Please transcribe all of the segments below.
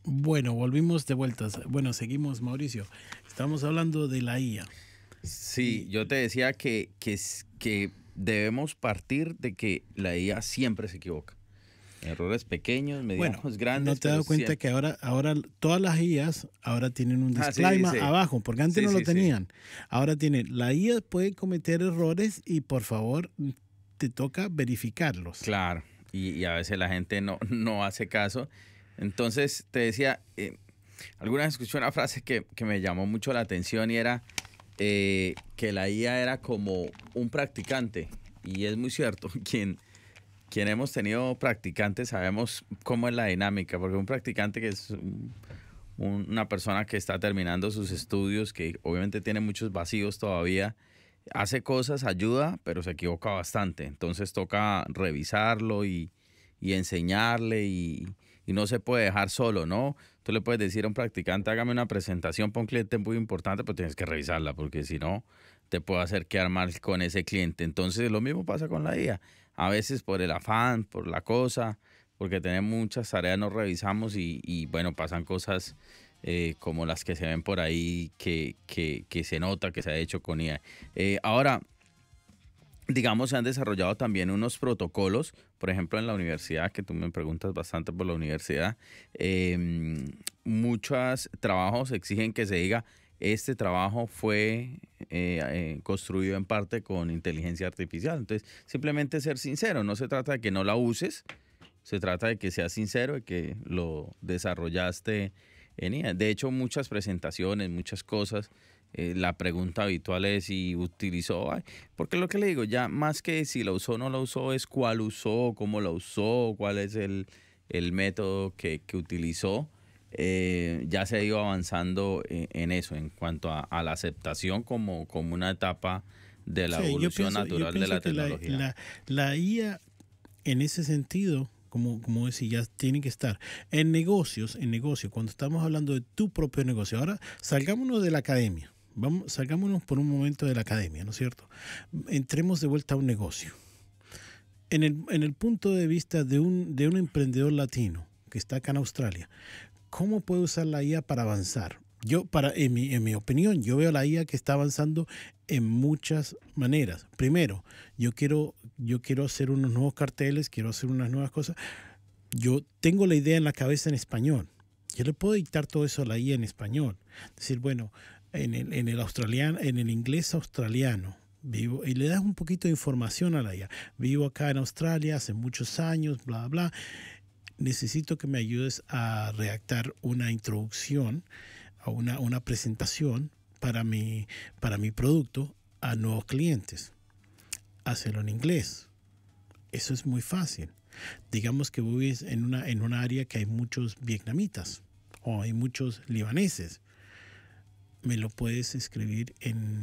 Bueno, volvimos de vueltas. Bueno, seguimos, Mauricio. Estamos hablando de la IA. Sí, Y yo te decía que debemos partir de que la IA siempre se equivoca. Errores pequeños, bueno, medianos, ¿no grandes, te has pero dado cuenta siempre. que ahora todas las IAs ahora tienen un Ah, sí, disclaimer sí. abajo? Porque antes Sí, no lo sí, sí. tenían. Ahora tienen, la IA puede cometer errores y por favor te toca verificarlos. Claro. Y a veces la gente no hace caso. Entonces, te decía, alguna vez escuché una frase que me llamó mucho la atención y era que la IA era como un practicante. Y es muy cierto. Quien hemos tenido practicantes sabemos cómo es la dinámica, porque un practicante que es una persona que está terminando sus estudios, que obviamente tiene muchos vacíos todavía, hace cosas, ayuda, pero se equivoca bastante. Entonces toca revisarlo y enseñarle y no se puede dejar solo, ¿no? Tú le puedes decir a un practicante, hágame una presentación para un cliente muy importante, pero tienes que revisarla, porque si no, te puede hacer quedar mal con ese cliente. Entonces lo mismo pasa con la IA. A veces por el afán, por la cosa, porque tenemos muchas tareas, no revisamos y bueno, pasan cosas como las que se ven por ahí, que se nota que se ha hecho con IA. Ahora, digamos, se han desarrollado también unos protocolos, por ejemplo, en la universidad, que tú me preguntas bastante por la universidad, muchos trabajos exigen que se diga, este trabajo fue construido en parte con inteligencia artificial. Entonces, simplemente ser sincero, no se trata de que no la uses, se trata de que seas sincero, de que lo desarrollaste en IA. De hecho, muchas presentaciones, muchas cosas, la pregunta habitual es si utilizó, ay, porque lo que le digo, ya más que si la usó o no la usó, es cuál usó, cómo la usó, cuál es el método que utilizó. Ya se ha ido avanzando en eso, en cuanto a la aceptación como una etapa de la Sí, evolución yo natural de pienso la que tecnología. la IA en ese sentido, como decía, tiene que estar en negocio, cuando estamos hablando de tu propio negocio. Ahora, salgámonos de la academia. Salgámonos por un momento de la academia, ¿no es cierto? Entremos de vuelta a un negocio. En el punto de vista de un emprendedor latino que está acá en Australia, ¿cómo puede usar la IA para avanzar? En mi opinión, yo veo la IA que está avanzando en muchas maneras. Primero, yo quiero hacer unos nuevos carteles, quiero hacer unas nuevas cosas. Yo tengo la idea en la cabeza en español. Yo le puedo dictar todo eso a la IA en español. Decir, bueno, en el inglés australiano, vivo, y le das un poquito de información a la IA. Vivo acá en Australia hace muchos años, bla, bla. Necesito que me ayudes a redactar una introducción, a una presentación para mi producto a nuevos clientes. Hacerlo en inglés. Eso es muy fácil. Digamos que vives en una área que hay muchos vietnamitas o hay muchos libaneses. Me lo puedes escribir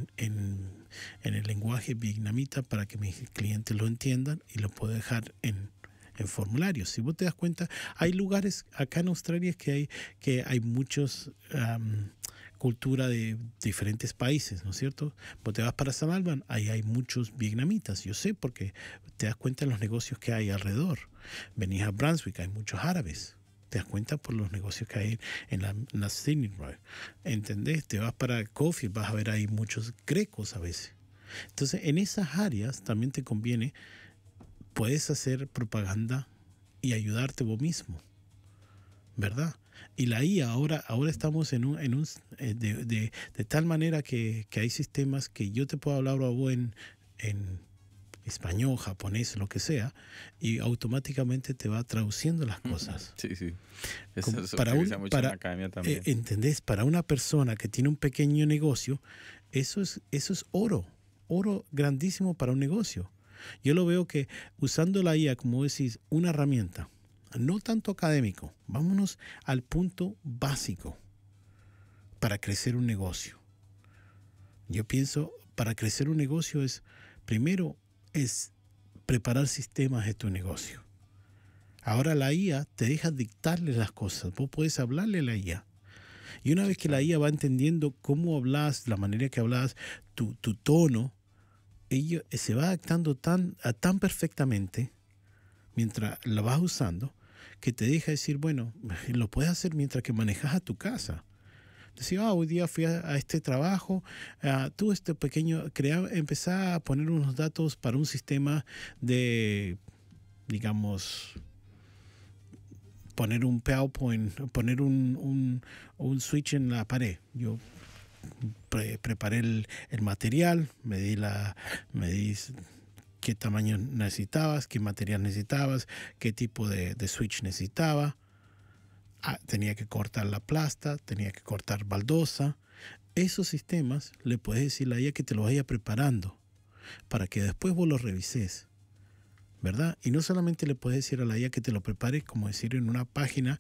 en el lenguaje vietnamita para que mis clientes lo entiendan y lo puedo dejar en formularios. Si vos te das cuenta, hay lugares acá en Australia que hay muchos cultura de diferentes países, ¿no es cierto? Vos te vas para San Alban, ahí hay muchos vietnamitas, yo sé porque te das cuenta en los negocios que hay alrededor. Venís a Brunswick, hay muchos árabes. Te das cuenta por los negocios que hay en la Sydney Road. ¿Entendés? Te vas para Coffee, vas a ver ahí muchos grecos a veces. Entonces, en esas áreas también te conviene, puedes hacer propaganda y ayudarte vos mismo, ¿verdad? Y la IA ahora estamos de tal manera que hay sistemas que yo te puedo hablar a vos en español, japonés, lo que sea, y automáticamente te va traduciendo las cosas. Sí, sí. Como Eso se utiliza mucho en la para, academia también. ¿entendés? Para una persona que tiene un pequeño negocio, eso es oro grandísimo para un negocio. Yo lo veo que usando la IA, como decís, una herramienta, no tanto académico, vámonos al punto básico para crecer un negocio. Yo pienso, para crecer un negocio primero es preparar sistemas de tu negocio. Ahora la IA te deja dictarle las cosas, vos puedes hablarle a la IA. Y una Sí, vez que la claro. IA va entendiendo cómo hablas, la manera que hablas, tu tono, ella se va adaptando tan perfectamente mientras la vas usando, que te deja decir, bueno, lo puedes hacer mientras que manejas a tu casa. Decía, hoy día fui a este trabajo, tú este pequeño, empezá a poner unos datos para un sistema de, digamos, poner un PowerPoint, poner un switch en la pared. Yo preparé el material, medí qué tamaño necesitabas, qué material necesitabas, qué tipo de switch necesitaba. Tenía que cortar la plasta, tenía que cortar baldosa. Esos sistemas le puedes decir a la IA que te lo vaya preparando para que después vos lo revises, ¿verdad? Y no solamente le puedes decir a la IA que te lo prepare, como decir en una página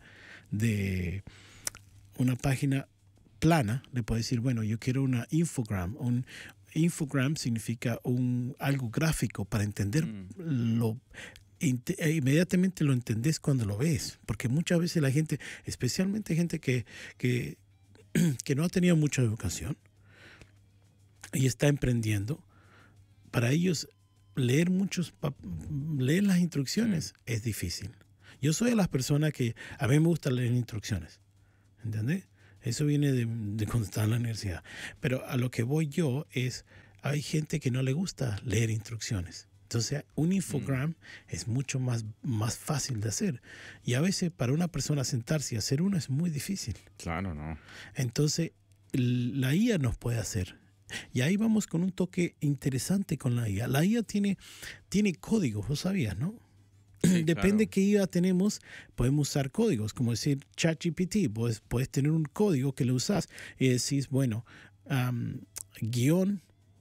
plana, le puedes decir, bueno, yo quiero una infogram. Un infogram significa algo gráfico para entender inmediatamente lo entendés cuando lo ves, porque muchas veces la gente, especialmente gente que no ha tenido mucha educación y está emprendiendo, para ellos leer las instrucciones es difícil. Yo soy de las personas que a mí me gusta leer instrucciones, ¿entendés? Eso viene de cuando estaba en la universidad. Pero a lo que voy yo es, hay gente que no le gusta leer instrucciones. Entonces, un infogram es mucho más fácil de hacer. Y a veces para una persona sentarse y hacer uno es muy difícil. Claro, no. Entonces, la IA nos puede hacer. Y ahí vamos con un toque interesante con la IA. La IA tiene códigos, vos sabías, ¿no? Sí, Depende claro. qué IA tenemos, podemos usar códigos. Como decir ChatGPT, puedes tener un código que lo usas y decís, bueno, guión,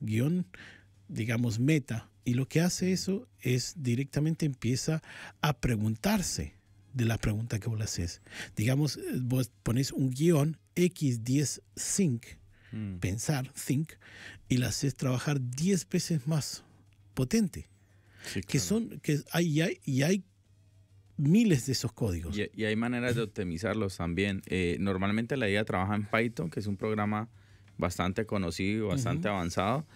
digamos, meta. Y lo que hace eso es directamente empieza a preguntarse de la pregunta que vos le haces. Digamos, vos pones un guión X10 think, pensar, think, y la haces trabajar 10 veces más potente. Sí, Que claro. son, que hay miles de esos códigos. Y hay maneras de optimizarlos también. Normalmente la IA trabaja en Python, que es un programa bastante conocido, bastante avanzado.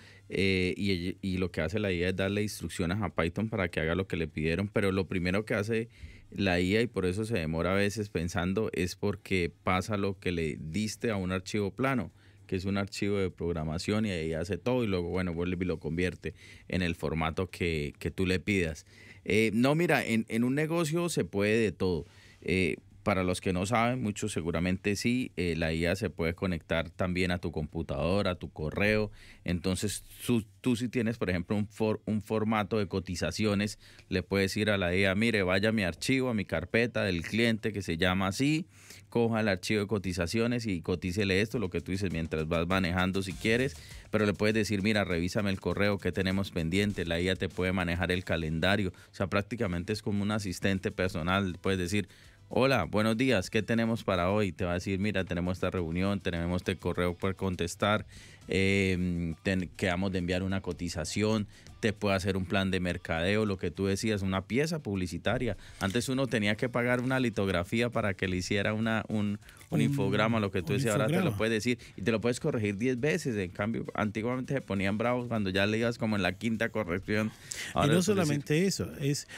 Y lo que hace la IA es darle instrucciones a Python para que haga lo que le pidieron. Pero lo primero que hace la IA, y por eso se demora a veces pensando, es porque pasa lo que le diste a un archivo plano, que es un archivo de programación, y ahí hace todo y luego, bueno, vuelve y lo convierte en el formato que tú le pidas. No, mira, en un negocio se puede de todo. Para los que no saben, muchos seguramente sí, la IA se puede conectar también a tu computadora, a tu correo. Entonces, tú si tienes, por ejemplo, un formato de cotizaciones, le puedes ir a la IA, mire, vaya a mi archivo, a mi carpeta del cliente que se llama así, coja el archivo de cotizaciones y cotícele esto, lo que tú dices mientras vas manejando si quieres, pero le puedes decir, mira, revísame el correo que tenemos pendiente, la IA te puede manejar el calendario, o sea, prácticamente es como un asistente personal, puedes decir, hola, buenos días, ¿qué tenemos para hoy? Te va a decir, mira, tenemos esta reunión, tenemos este correo por contestar, quedamos de enviar una cotización, te puede hacer un plan de mercadeo, lo que tú decías, una pieza publicitaria. Antes uno tenía que pagar una litografía para que le hiciera un infograma, lo que tú decías, ahora te lo puedes decir y te lo puedes corregir 10 veces. En cambio, antiguamente se ponían bravos cuando ya le ibas como en la quinta corrección. Ahora y no solamente eso,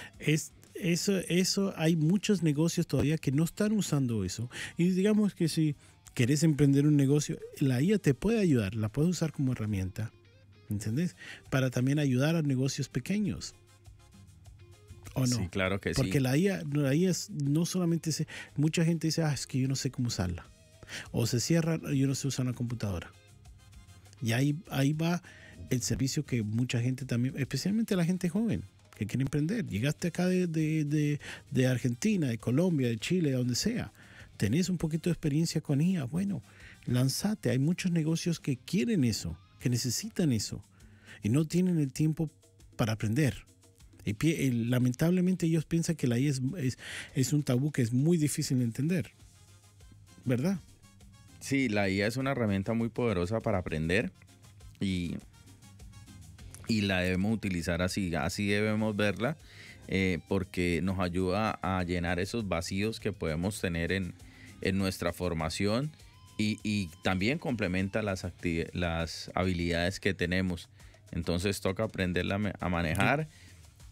eso hay muchos negocios todavía que no están usando eso. Y digamos que si querés emprender un negocio, la IA te puede ayudar, la puedes usar como herramienta, ¿entendés? Para también ayudar a negocios pequeños. ¿O no? Sí, claro que porque sí. la IA no solamente mucha gente dice, es que yo no sé cómo usarla. O se cierra, yo no sé usar una computadora. Y ahí va el servicio que mucha gente también, especialmente la gente joven, que quiere emprender. Llegaste acá de Argentina, de Colombia, de Chile, de donde sea. Tenés un poquito de experiencia con IA. Bueno, lanzate. Hay muchos negocios que quieren eso, que necesitan eso. Y no tienen el tiempo para aprender. Y lamentablemente ellos piensan que la IA es un tabú que es muy difícil de entender. ¿Verdad? Sí, la IA es una herramienta muy poderosa para aprender y la debemos utilizar así debemos verla, porque nos ayuda a llenar esos vacíos que podemos tener en nuestra formación y también complementa las habilidades que tenemos. Entonces toca aprenderla a manejar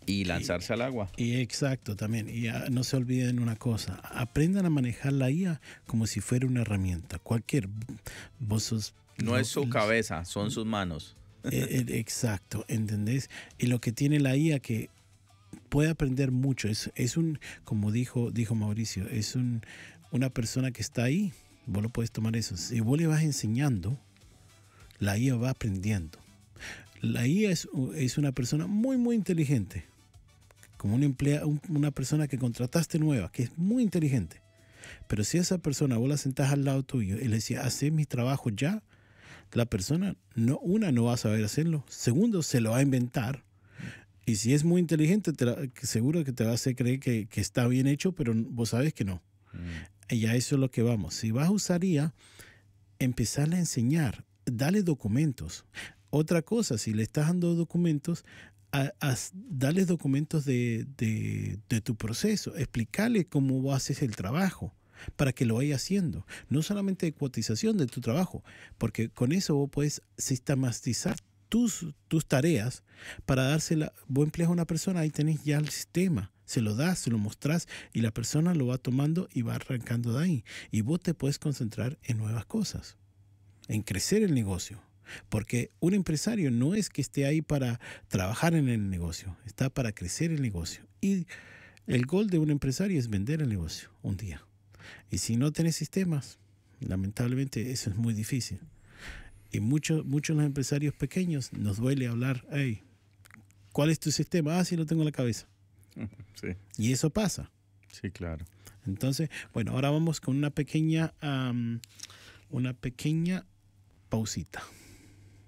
Y lanzarse al agua. Y exacto, también. Y no se olviden una cosa, aprendan a manejar la IA como si fuera una herramienta. Vos sos... No es su cabeza, son sus manos. Exacto, ¿entendés? Y lo que tiene la IA que puede aprender mucho, como dijo Mauricio, una persona que está ahí, vos lo puedes tomar eso. Si vos le vas enseñando, la IA va aprendiendo. La IA es una persona muy, muy inteligente, como una persona que contrataste nueva, que es muy inteligente. Pero si esa persona vos la sentás al lado tuyo y le decís, hacé mi trabajo ya, la persona no va a saber hacerlo. Segundo, se lo va a inventar. Y si es muy inteligente, seguro que te va a hacer creer que está bien hecho, pero vos sabes que no. Y a eso es lo que vamos. Si vas a usar IA, empezarle a enseñar, dale documentos. Otra cosa, si le estás dando documentos, dale documentos de tu proceso. Explicarle cómo vos haces el trabajo para que lo vaya haciendo. No solamente de cotización de tu trabajo, porque con eso vos puedes sistematizar tus tareas para dársela. Vos empleas a una persona, ahí tenés ya el sistema. Se lo das, se lo mostrás y la persona lo va tomando y va arrancando de ahí. Y vos te puedes concentrar en nuevas cosas, en crecer el negocio. Porque un empresario no es que esté ahí para trabajar en el negocio, está para crecer el negocio. Y el gol de un empresario es vender el negocio un día. Y si no tenés sistemas, lamentablemente eso es muy difícil. Y muchos de los empresarios pequeños nos duele hablar, hey, ¿cuál es tu sistema? Sí, lo tengo en la cabeza. Sí. Y eso pasa. Sí, claro. Entonces, bueno, ahora vamos con una pequeña pausita.